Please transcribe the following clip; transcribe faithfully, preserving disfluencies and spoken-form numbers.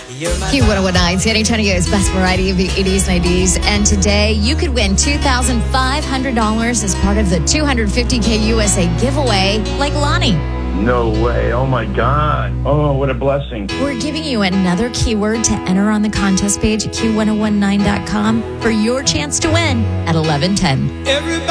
Q one oh one nine, San Antonio's best variety of the eighties, nineties. And today, you could win two thousand five hundred dollars as part of the two hundred fifty K U S A giveaway, like Lonnie. No way. Oh, my God. Oh, what a blessing. We're giving you another keyword to enter on the contest page at Q one oh one nine dot com for your chance to win at eleven ten. Everybody